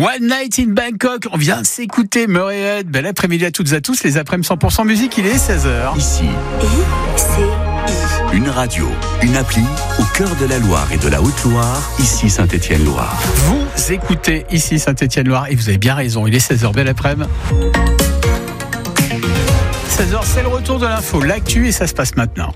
One Night in Bangkok, on vient de s'écouter Murray. Bel après-midi à toutes et à tous, les après-midi 100% musique, il est 16h. Ici, une radio, une appli au cœur de la Loire et de la Haute-Loire, ici Saint-Étienne-Loire. Vous écoutez ici Saint-Étienne-Loire et vous avez bien raison, il est 16h, bel après-midi. 16h, c'est le retour de l'info, l'actu et ça se passe maintenant.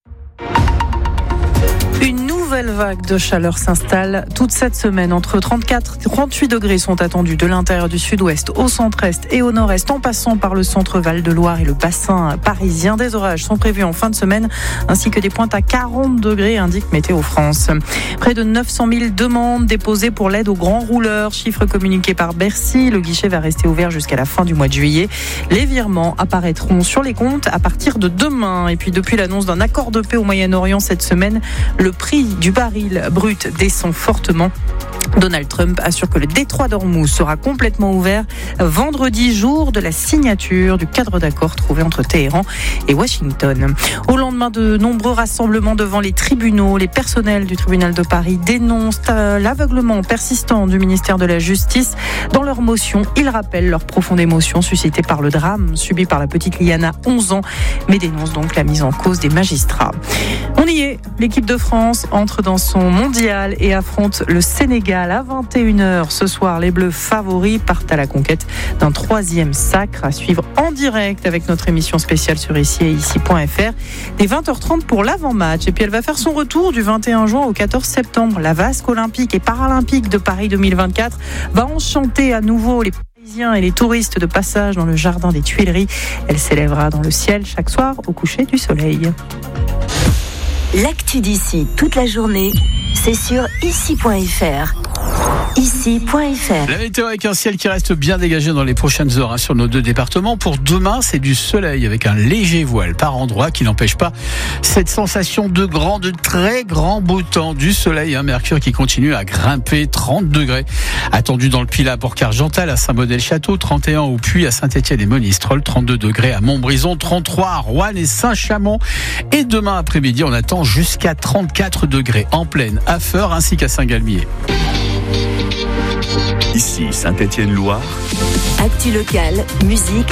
Une nouvelle vague de chaleur s'installe toute cette semaine. Entre 34 et 38 degrés sont attendus de l'intérieur du sud-ouest au centre-est et au nord-est, en passant par le centre Val-de-Loire et le bassin parisien. Des orages sont prévus en fin de semaine, ainsi que des pointes à 40 degrés, indique Météo France. Près de 900 000 demandes déposées pour l'aide aux grands rouleurs. Chiffre communiqué par Bercy. Le guichet va rester ouvert jusqu'à la fin du mois de juillet. Les virements apparaîtront sur les comptes à partir de demain. Et puis, depuis l'annonce d'un accord de paix au Moyen-Orient cette semaine, le prix du baril brut descend fortement. Donald Trump assure que le détroit d'Ormuz sera complètement ouvert vendredi, jour de la signature du cadre d'accord trouvé entre Téhéran et Washington. Au lendemain de nombreux rassemblements devant les tribunaux, les personnels du tribunal de Paris dénoncent l'aveuglement persistant du ministère de la Justice. Dans leur motion, ils rappellent leur profonde émotion suscitée par le drame subi par la petite Liana, 11 ans, mais dénoncent donc la mise en cause des magistrats. On y est, l'équipe de France entre dans son mondial et affronte le Sénégal. À 21h ce soir, les Bleus favoris partent à la conquête d'un 3e sacre, à suivre en direct avec notre émission spéciale sur ici et ici.fr dès 20h30 pour l'avant-match. Et puis elle va faire son retour du 21 juin au 14 septembre. La vasque olympique et paralympique de Paris 2024 va enchanter à nouveau les Parisiens et les touristes de passage dans le jardin des Tuileries. Elle s'élèvera dans le ciel chaque soir au coucher du soleil. L'actu d'ici toute la journée, c'est sur ici.fr. Ici.fr. La météo avec un ciel qui reste bien dégagé dans les prochaines heures sur nos 2 départements. Pour demain, c'est du soleil avec un léger voile par endroit qui n'empêche pas cette sensation de très grand beau temps. Du soleil, mercure qui continue à grimper, 30 degrés. Attendu dans le Pilat, Porc-Argental, à Saint-Baudel-Château, 31 au Puy, à Saint-Étienne et Monistrol, 32 degrés à Montbrison, 33 à Roanne et Saint-Chamond. Et demain après-midi, on attend jusqu'à 34 degrés en plaine à Feurs ainsi qu'à Saint-Galmier. Ici Saint-Étienne-Loire. Actu locale, musique,